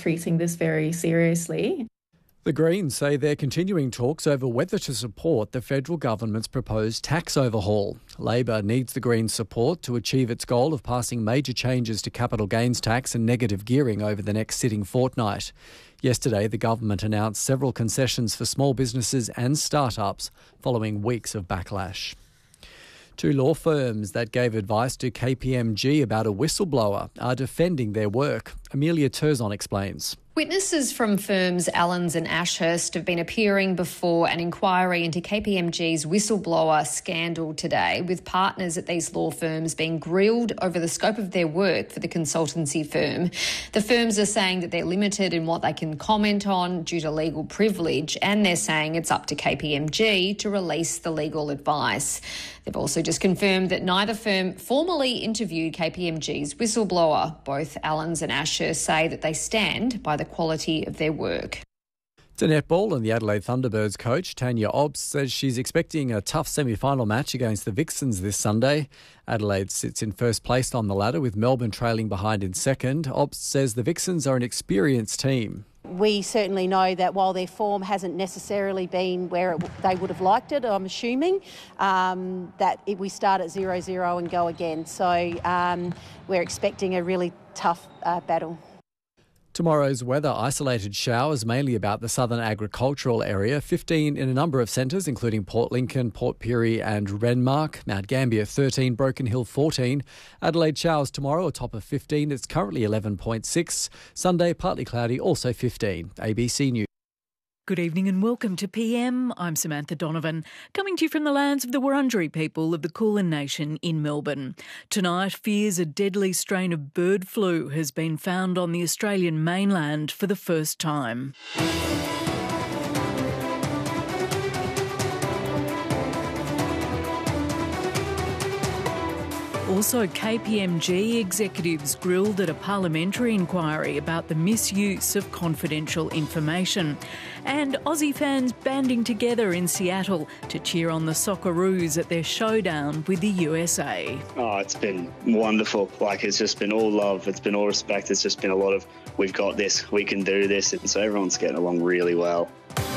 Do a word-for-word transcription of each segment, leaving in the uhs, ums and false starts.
treating this very seriously. The Greens say they're continuing talks over whether to support the federal government's proposed tax overhaul. Labor needs the Greens' support to achieve its goal of passing major changes to capital gains tax and negative gearing over the next sitting fortnight. Yesterday, the government announced several concessions for small businesses and startups following weeks of backlash. Two law firms that gave advice to K P M G about a whistleblower are defending their work. Amelia Terzon explains. Witnesses from firms Allens and Ashurst have been appearing before an inquiry into K P M G's whistleblower scandal today, with partners at these law firms being grilled over the scope of their work for the consultancy firm. The firms are saying that they're limited in what they can comment on due to legal privilege, and they're saying it's up to K P M G to release the legal advice. They've also just confirmed that neither firm formally interviewed K P M G's whistleblower. Both Allens and Ashurst say that they stand by the quality of their work. To netball, and the Adelaide Thunderbirds coach Tanya Obbs says she's expecting a tough semi-final match against the Vixens this Sunday. Adelaide sits in first place on the ladder with Melbourne trailing behind in second. Obbs says the Vixens are an experienced team. We certainly know that while their form hasn't necessarily been where it, they would have liked it, I'm assuming, um, that if we start at zero zero and go again. So um, we're expecting a really tough uh, battle. Tomorrow's weather: isolated showers mainly about the southern agricultural area, fifteen in a number of centres including Port Lincoln, Port Pirie and Renmark. Mount Gambier thirteen, Broken Hill fourteen. Adelaide showers tomorrow, a top of fifteen. It's currently eleven point six. Sunday partly cloudy, also fifteen. A B C News. Good evening and welcome to P M. I'm Samantha Donovan, coming to you from the lands of the Wurundjeri people of the Kulin Nation in Melbourne. Tonight, fears a deadly strain of bird flu has been found on the Australian mainland for the first time. Also, K P M G executives grilled at a parliamentary inquiry about the misuse of confidential information. And Aussie fans banding together in Seattle to cheer on the Socceroos at their showdown with the U S A. Oh, it's been wonderful. Like, it's just been all love. It's been all respect. It's just been a lot of, we've got this, we can do this. And so everyone's getting along really well.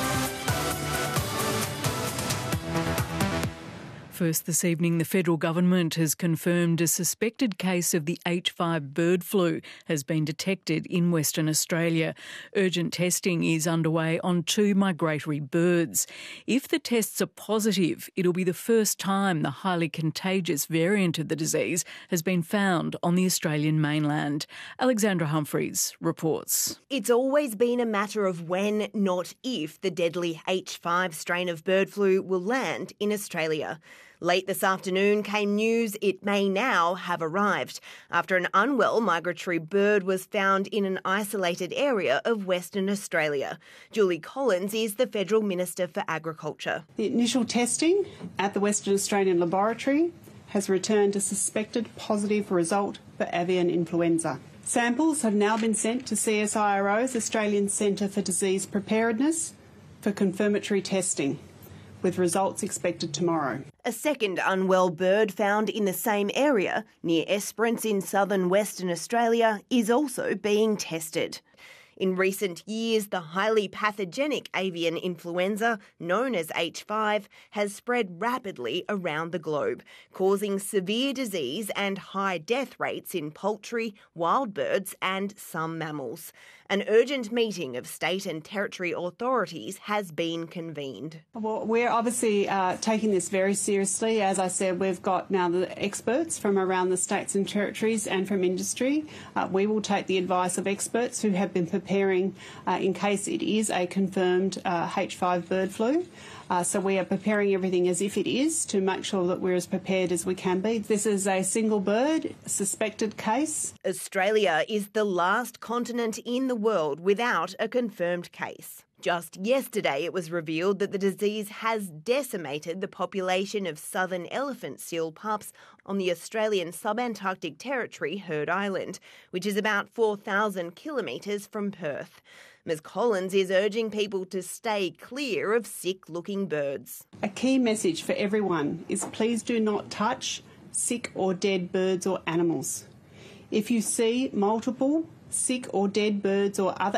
First this evening, the federal government has confirmed a suspected case of the H five bird flu has been detected in Western Australia. Urgent testing is underway on two migratory birds. If the tests are positive, it'll be the first time the highly contagious variant of the disease has been found on the Australian mainland. Alexandra Humphreys reports. It's always been a matter of when, not if, the deadly H five strain of bird flu will land in Australia. Late this afternoon came news it may now have arrived after an unwell migratory bird was found in an isolated area of Western Australia. Julie Collins is the Federal Minister for Agriculture. The initial testing at the Western Australian Laboratory has returned a suspected positive result for avian influenza. Samples have now been sent to C S I R O's Australian Centre for Disease Preparedness for confirmatory testing, with results expected tomorrow. A second unwell bird found in the same area near Esperance in southern Western Australia is also being tested. In recent years, the highly pathogenic avian influenza, known as H five, has spread rapidly around the globe, causing severe disease and high death rates in poultry, wild birds and some mammals. An urgent meeting of state and territory authorities has been convened. Well, we're obviously uh, taking this very seriously. As I said, we've got now the experts from around the states and territories and from industry. Uh, we will take the advice of experts who have been preparing uh, in case it is a confirmed uh, H five bird flu. Uh, so we are preparing everything as if it is to make sure that we're as prepared as we can be. This is a single bird, suspected case. Australia is the last continent in the world without a confirmed case. Just yesterday it was revealed that the disease has decimated the population of southern elephant seal pups on the Australian subantarctic territory Heard Island, which is about four thousand kilometres from Perth. Ms Collins is urging people to stay clear of sick-looking birds. A key message for everyone is please do not touch sick or dead birds or animals. If you see multiple sick or dead birds or other